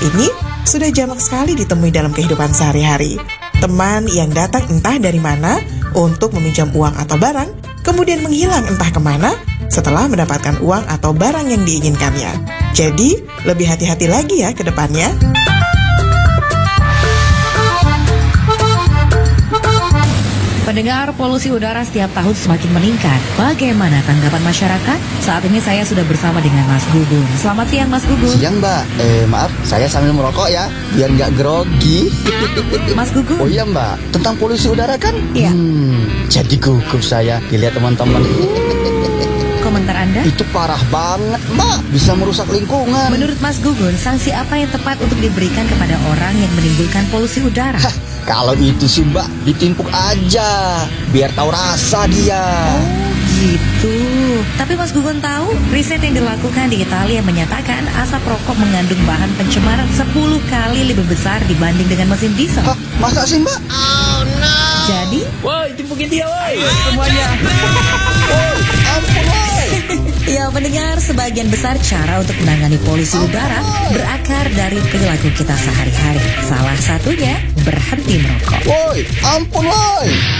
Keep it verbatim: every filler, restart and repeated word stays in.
ini sudah jamak sekali ditemui dalam kehidupan sehari-hari. Teman yang datang entah dari mana untuk meminjam uang atau barang, kemudian menghilang entah kemana setelah mendapatkan uang atau barang yang diinginkannya. Jadi, lebih hati-hati lagi ya ke depannya. Pendengar, polusi udara setiap tahun semakin meningkat. Bagaimana tanggapan masyarakat? Saat ini saya sudah bersama dengan Mas Gugun. Selamat siang, Mas Gugun. Siang, Mbak. Eh, maaf, saya sambil merokok ya, biar nggak grogi. Mas Gugun. Oh iya, Mbak. Tentang polusi udara kan? Iya. Hmm, jadi gugup saya dilihat teman-teman. Komentar Anda? Itu parah banget, Mbak. Bisa merusak lingkungan. Menurut Mas Gugun, sanksi apa yang tepat untuk diberikan kepada orang yang menimbulkan polusi udara? Hah, kalau itu sih, Mbak, ditimpuk aja, biar tahu rasa dia. Oh, gitu. Tapi Mas Gugun tahu, riset yang dilakukan di Italia menyatakan asap rokok mengandung bahan pencemar sepuluh kali lebih besar dibanding dengan mesin diesel. Hah, masa sih, Mbak? Oh, no. Jadi, woi, timpukin dia, woi, semuanya. Oh, ampun, woi. ya pendengar, sebagian besar cara untuk menangani polusi udara berakar dari perilaku kita sehari-hari. Salah satunya berhenti merokok. Woi, ampun, woi.